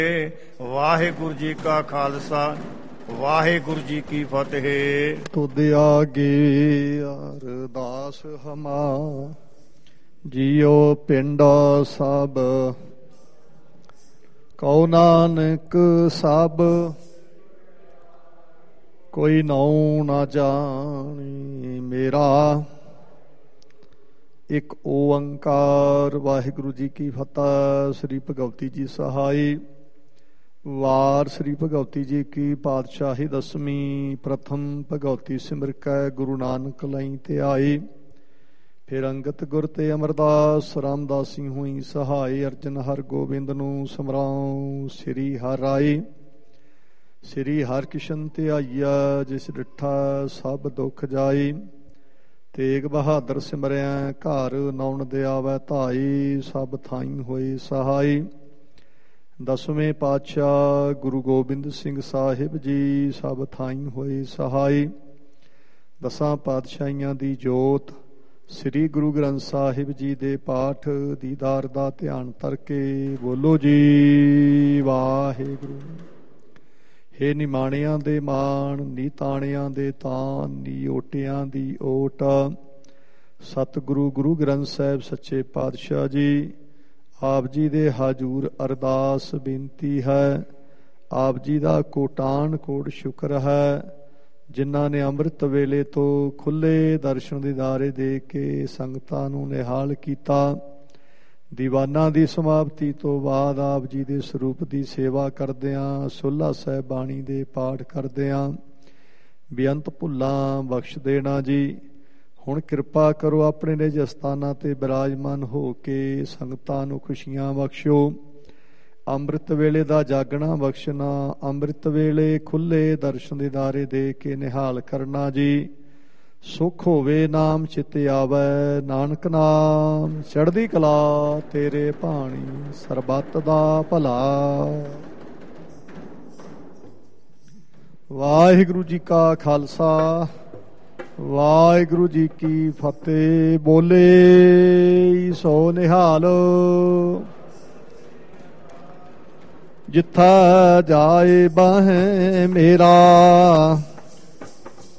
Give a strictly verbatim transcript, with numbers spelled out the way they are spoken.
ਵਾਹਿਗੁਰੂ ਜੀ ਕਾ ਖਾਲਸਾ ਵਾਹਿਗੁਰੂ ਜੀ ਕੀ ਫਤਿਹ। ਤੁਧ ਆਗੇ ਅਰਦਾਸ ਹਮਾ ਜੀਉ ਪਿੰਡ ਸਭ ਕਉ ਨਾਨਕ ਸਭ ਕੋਈ ਨਾਉ ਨਾ ਜਾਣੀ ਮੇਰਾ। ਇੱਕ ਓੰਕਾਰ ਵਾਹਿਗੁਰੂ ਜੀ ਕੀ ਫਤਿਹ। ਸ੍ਰੀ ਭਗਵਤੀ ਜੀ ਸਹਾਈ ਵਾਰ ਸ੍ਰੀ ਭਗਵਤੀ ਜੀ ਕੀ ਪਾਤਸ਼ਾਹੀ ਦਸਵੀਂ। ਪ੍ਰਥਮ ਭਗਵਤੀ ਸਿਮਰ ਕੈ ਗੁਰੂ ਨਾਨਕ ਲਈ ਤੇ ਆਈ। ਫਿਰ ਅੰਗਤ ਗੁਰ ਤੇ ਅਮਰਦਾਸ ਰਾਮਦਾਸੀ ਹੋਈ ਸਹਾਈ। ਅਰਜਨ ਹਰ ਗੋਬਿੰਦ ਨੂੰ ਸਮਰਾਉ ਸ੍ਰੀ ਹਰਿ ਰਾਈ। ਸ੍ਰੀ ਹਰਿ ਕ੍ਰਿਸ਼ਨ ਤੇ ਆਈਆ ਜਿਸ ਡਿਠਾ ਸਭ ਦੁੱਖ ਜਾਈ। ਤੇਗ ਬਹਾਦਰ ਸਿਮਰਿਆ ਘਰ ਨਾਉਣ ਦੇ ਆਵੈ ਧਾਈ। ਸਭ ਥਾਈ ਹੋਈ ਸਹਾਈ। ਦਸਵੇਂ ਪਾਤਸ਼ਾਹ ਗੁਰੂ ਗੋਬਿੰਦ ਸਿੰਘ ਸਾਹਿਬ ਜੀ ਸਭ ਥਾਈ ਹੋਏ ਸਹਾਈ। ਦਸਾਂ ਪਾਤਸ਼ਾਹੀਆਂ ਦੀ ਜੋਤ ਸ੍ਰੀ ਗੁਰੂ ਗ੍ਰੰਥ ਸਾਹਿਬ ਜੀ ਦੇ ਪਾਠ ਦੀਦਾਰ ਦਾ ਧਿਆਨ ਧਰ ਕੇ ਬੋਲੋ ਜੀ ਵਾਹਿਗੁਰੂ। ਹੇ ਨਿਮਾਣਿਆਂ ਦੇ ਮਾਣ ਨੀ ਤਾਣਿਆਂ ਦੇ ਤਾਣ ਨੀ ਓਟਿਆਂ ਦੀ ਓਟ। ਸਤਿਗੁਰੂ ਗੁਰੂ ਗ੍ਰੰਥ ਸਾਹਿਬ ਸੱਚੇ ਪਾਤਸ਼ਾਹ ਜੀ ਆਪ ਜੀ ਦੇ ਹਾਜ਼ੂਰ ਅਰਦਾਸ ਬੇਨਤੀ ਹੈ। ਆਪ ਜੀ ਦਾ ਕੋਟਾਨ ਕੋਟ ਸ਼ੁਕਰ ਹੈ ਜਿਨ੍ਹਾਂ ਨੇ ਅੰਮ੍ਰਿਤ ਵੇਲੇ ਤੋਂ ਖੁੱਲ੍ਹੇ ਦਰਸ਼ਨ ਦੀਦਾਰੇ ਦੇ ਕੇ ਸੰਗਤਾਂ ਨੂੰ ਨਿਹਾਲ ਕੀਤਾ। ਦੀਵਾਨਾਂ ਦੀ ਸਮਾਪਤੀ ਤੋਂ ਬਾਅਦ ਆਪ ਜੀ ਦੇ ਸਰੂਪ ਦੀ ਸੇਵਾ ਕਰਦਿਆਂ ਸੋਲ੍ਹਾ ਸਾਹਿਬ ਬਾਣੀ ਦੇ ਪਾਠ ਕਰਦਿਆਂ ਬੇਅੰਤ ਭੁੱਲਾਂ ਬਖਸ਼ ਦੇਣਾ ਜੀ। ਹੁਣ ਕਿਰਪਾ ਕਰੋ ਆਪਣੇ ਨਿਜ ਅਸਥਾਨਾਂ ਤੇ ਬਿਰਾਜਮਾਨ ਹੋ ਕੇ ਸੰਗਤਾਂ ਨੂੰ ਖੁਸ਼ੀਆਂ ਬਖਸ਼ੋ। ਅੰਮ੍ਰਿਤ ਵੇਲੇ ਦਾ ਜਾਗਣਾ ਬਖਸ਼ਣਾ। ਅੰਮ੍ਰਿਤ ਵੇਲੇ ਖੁੱਲ੍ਹੇ ਦਰਸ਼ਨ ਦੀਦਾਰੇ ਦੇ ਕੇ ਨਿਹਾਲ ਕਰਨਾ ਜੀ। ਸੁਖ ਹੋਵੇ ਨਾਮ ਚਿਤ ਆਵੈ ਨਾਨਕ ਨਾਮ ਚੜ੍ਹਦੀ ਕਲਾ ਤੇਰੇ ਭਾਣੀ ਸਰਬੱਤ ਦਾ ਭਲਾ। ਵਾਹਿਗੁਰੂ ਜੀ ਕਾ ਖਾਲਸਾ ਵਾਹਿਗੁਰੂ ਜੀ ਕੀ ਫਤਿਹ। ਬੋਲੇ ਸੋ ਨਿਹਾਲ। ਜਿੱਥਾ ਜਾਏ ਬਾਹੇ ਮੇਰਾ